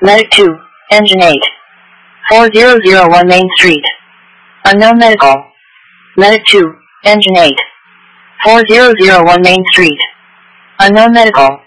Medic 2, Engine 8. 4001 Main Street. Unknown medical. Medic 2, Engine 8. 4001 Main Street. Unknown medical.